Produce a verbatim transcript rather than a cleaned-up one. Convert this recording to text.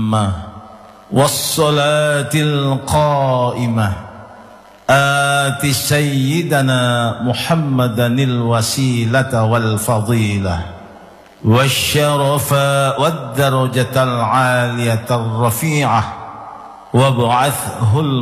التامة والصلاة القائمة آت سيدنا محمدا الوسيلة والفضيلة والشرف والدرجة العالية الرفيعة وابعثه